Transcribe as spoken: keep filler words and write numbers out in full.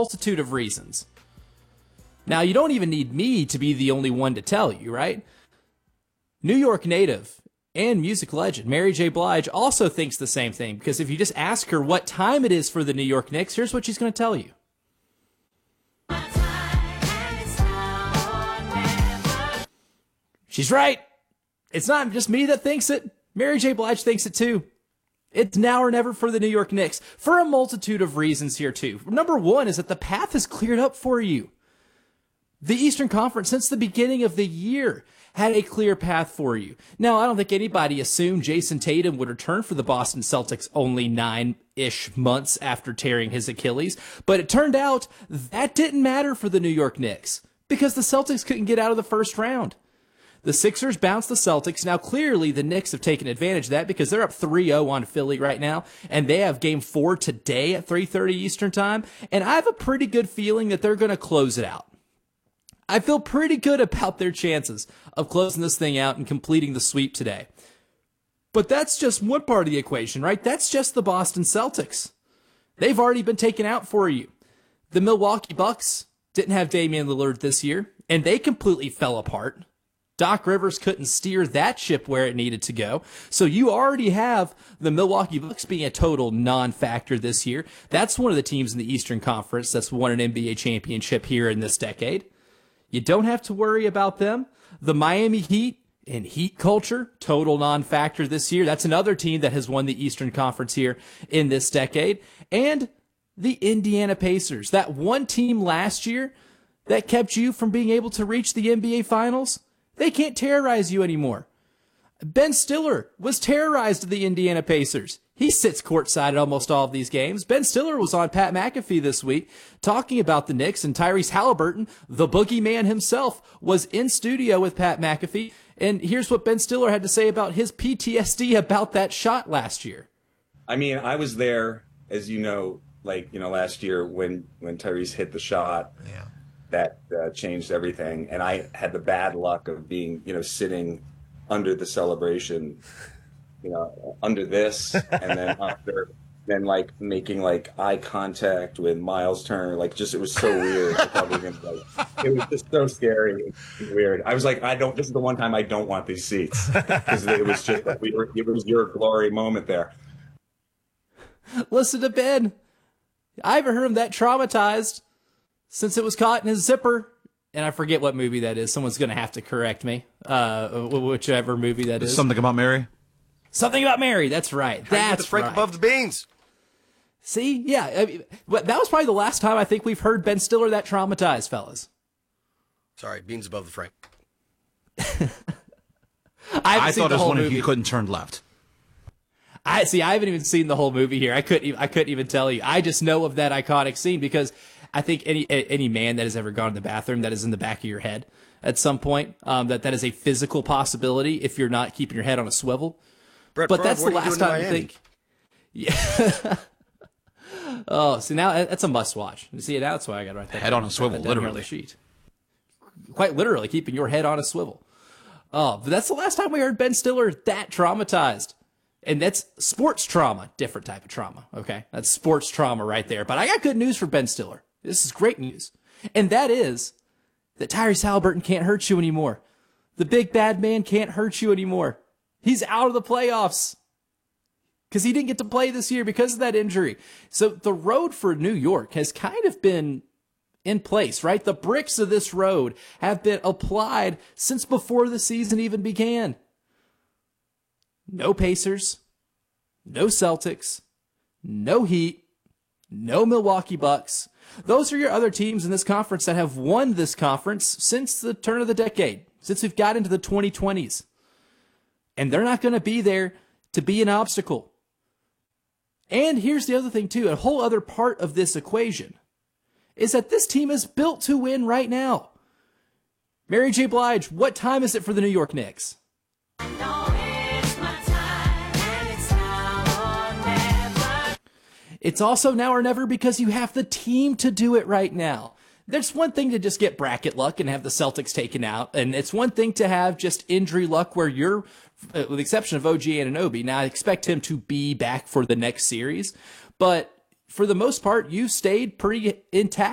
multitude of reasons. Now, you don't even need me to be the only one to tell you, right? New York native and music legend Mary J. Blige also thinks the same thing, because if you just ask her what time it is for the New York Knicks, here's what she's going to tell you. She's right. It's not just me that thinks it. Mary J. Blige thinks it too. It's now or never for the New York Knicks, for a multitude of reasons here too. Number one is that the path is cleared up for you. The Eastern Conference, since the beginning of the year, had a clear path for you. Now, I don't think anybody assumed Jason Tatum would return for the Boston Celtics only nine-ish months after tearing his Achilles, but it turned out that didn't matter for the New York Knicks, because the Celtics couldn't get out of the first round. The Sixers bounced the Celtics. Now, clearly, the Knicks have taken advantage of that because they're up three oh on Philly right now, and they have game four today at three thirty Eastern time, and I have a pretty good feeling that they're going to close it out. I feel pretty good about their chances of closing this thing out and completing the sweep today. But that's just one part of the equation, right? That's just the Boston Celtics. They've already been taken out for you. The Milwaukee Bucks didn't have Damian Lillard this year, and they completely fell apart. Doc Rivers couldn't steer that ship where it needed to go. So you already have the Milwaukee Bucks being a total non-factor this year. That's one of the teams in the Eastern Conference that's won an N B A championship here in this decade. You don't have to worry about them. The Miami Heat and Heat culture, total non-factor this year. That's another team that has won the Eastern Conference here in this decade. And the Indiana Pacers, that one team last year that kept you from being able to reach the N B A Finals. They can't terrorize you anymore. Ben Stiller was terrorized to the Indiana Pacers. He sits courtside at almost all of these games. Ben Stiller was on Pat McAfee this week talking about the Knicks, and Tyrese Halliburton, the boogeyman himself, was in studio with Pat McAfee. And here's what Ben Stiller had to say about his P T S D about that shot last year. I mean, I was there, as you know, like, you know, last year when, when Tyrese hit the shot. Yeah. That uh, changed everything. And I had the bad luck of being, you know, sitting under the celebration, you know, under this, and then under, then like making like eye contact with Miles Turner. Like, just, it was so weird. I probably didn't, like, it was just so scary and weird. I was like, I don't, this is the one time I don't want these seats, because it was just, we were, it was your glory moment there. Listen to Ben. I haven't heard him that traumatized since it was caught in his zipper. And I forget what movie that is. Someone's going to have to correct me. Uh, whichever movie that is. Something About Mary? Something About Mary. That's right. How That's the Frank right. above the beans. See? Yeah. I mean, that was probably the last time I think we've heard Ben Stiller that traumatized, fellas. Sorry, beans above the Frank. I, I thought it was one of you couldn't turn left. I see. I haven't even seen the whole movie here. I couldn't. Even, I couldn't even tell you. I just know of that iconic scene because I think any any man that has ever gone to the bathroom, that is in the back of your head at some point. Um, that that is a physical possibility if you're not keeping your head on a swivel. Brett but Favre, that's the last time I think. Yeah. Oh, see, now that's a must watch. You see, that's why I got right there. Head on a swivel, literally. Sheet. Quite literally, keeping your head on a swivel. Oh, but that's the last time we heard Ben Stiller that traumatized. And that's sports trauma, different type of trauma, okay? That's sports trauma right there. But I got good news for Ben Stiller. This is great news. And that is that Tyrese Halliburton can't hurt you anymore. The big bad man can't hurt you anymore. He's out of the playoffs because he didn't get to play this year because of that injury. So the road for New York has kind of been in place, right? The bricks of this road have been applied since before the season even began. No Pacers, no Celtics, no Heat, no Milwaukee Bucks. Those are your other teams in this conference that have won this conference since the turn of the decade, since we've got into the twenty twenties. And they're not going to be there to be an obstacle. And here's the other thing, too. A whole other part of this equation is that this team is built to win right now. Mary J. Blige, what time is it for the New York Knicks? It's also now or never because you have the team to do it right now. There's one thing to just get bracket luck and have the Celtics taken out, and it's one thing to have just injury luck where you're, with the exception of O G Anunoby, now I expect him to be back for the next series, but for the most part, you stayed pretty intact.